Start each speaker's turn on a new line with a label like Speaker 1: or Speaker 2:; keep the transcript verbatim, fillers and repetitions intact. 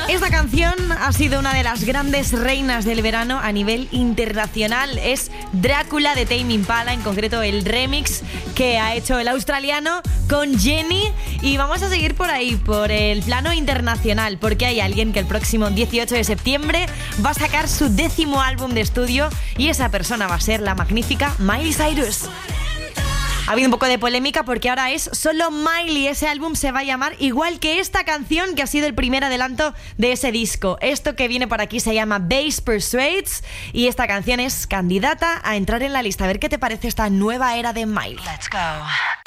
Speaker 1: Esta canción ha sido una de las grandes reinas del verano a nivel internacional. Es Drácula de Tame Impala, en concreto el remix que ha hecho el australiano con Jenny. Y vamos a seguir por ahí, por el plano internacional, porque hay alguien que el próximo dieciocho de septiembre va a sacar su décimo álbum de estudio y esa persona va a ser la magnífica Miley Cyrus. Ha habido un poco de polémica porque ahora es solo Miley. Ese álbum se va a llamar igual que esta canción, que ha sido el primer adelanto de ese disco. Esto que viene por aquí se llama Bass Persuades y esta canción es candidata a entrar en la lista. A ver qué te parece esta nueva era de Miley.
Speaker 2: Let's go.